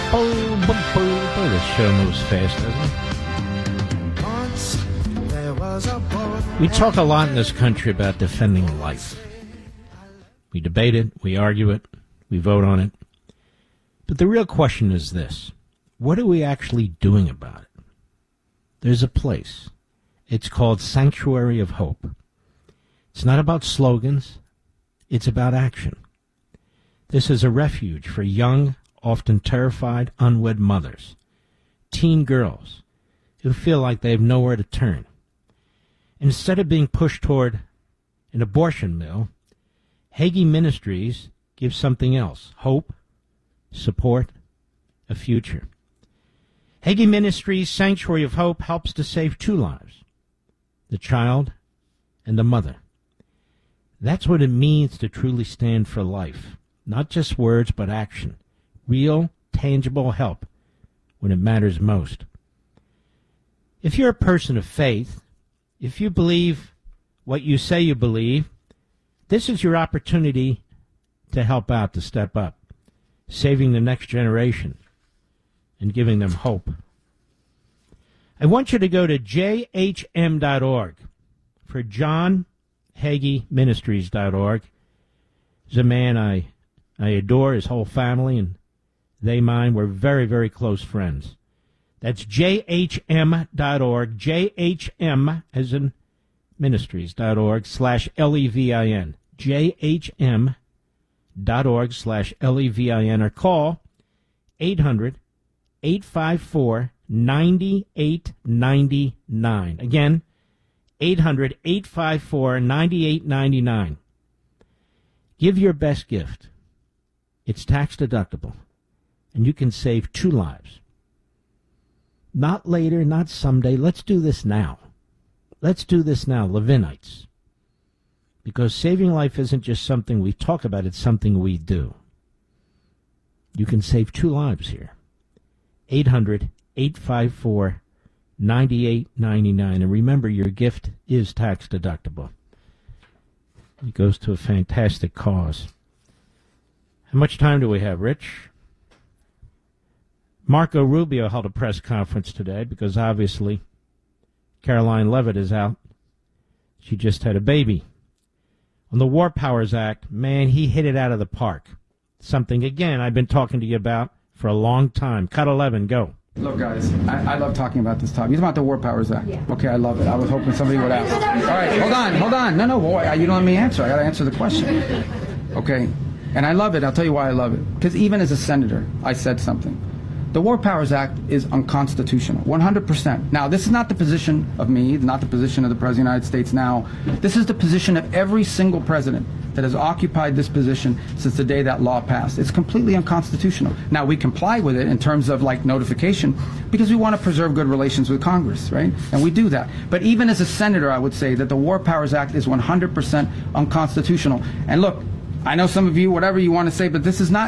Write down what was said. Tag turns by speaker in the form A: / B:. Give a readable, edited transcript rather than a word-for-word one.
A: Boom, boom, boom. Boy, this show moves fast, doesn't it? We talk a lot in this country about defending life. We debate it, we argue it, we vote on it. But the real question is this. What are we actually doing about it? There's a place. It's called Sanctuary of Hope. It's not about slogans. It's about action. This is a refuge for young, often terrified, unwed mothers, teen girls who feel like they have nowhere to turn. Instead of being pushed toward an abortion mill, Hagee Ministries gives something else: hope, support, a future. Hagee Ministries' Sanctuary of Hope helps to save 2 lives, the child and the mother. That's what it means to truly stand for life. Not just words, but action. Real, tangible help when it matters most. If you're a person of faith, if you believe what you say you believe, this is your opportunity to help out, to step up, saving the next generation and giving them hope. I want you to go to jhm.org for JohnHageeMinistries.org. He's a man I adore, his whole family, and they mine. We're very, very close friends. That's jhm.org, jhm as in ministries.org/LEVIN, jhm.org/LEVIN, or call 800-854-9899. Again, 800-854-9899. Give your best gift. It's tax deductible, and you can save 2 lives. Not later, not someday. Let's do this now. Let's do this now, Levinites. Because saving life isn't just something we talk about, it's something we do. You can save 2 lives here. 800-854-9899. And remember, your gift is tax deductible. It goes to a fantastic cause. How much time do we have, Rich? Marco Rubio held a press conference today because obviously Caroline Leavitt is out. She just had a baby. On the War Powers Act, man, he hit it out of the park. Something, again, I've been talking to you about for a long time. Cut 11, go.
B: Look, guys, I love talking about this topic. It's about the War Powers Act. Yeah. Okay, I love it. I was hoping somebody would ask. All right, hold on. No, boy, you don't let me answer. I got to answer the question. Okay, and I love it. I'll tell you why I love it. Because even as a senator, I said something. The War Powers Act is unconstitutional, 100%. Now, this is not the position of me, not the position of the President of the United States now. This is the position of every single president that has occupied this position since the day that law passed. It's completely unconstitutional. Now, we comply with it in terms of, like, notification because we want to preserve good relations with Congress, right? And we do that. But even as a senator, I would say that the War Powers Act is 100% unconstitutional. And look, I know some of you, whatever you want to say, but this is not